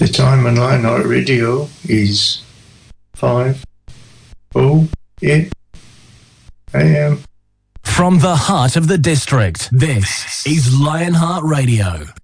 time on Lionheart Radio is 5:08 a.m. From the heart of the district, this is Lionheart Radio.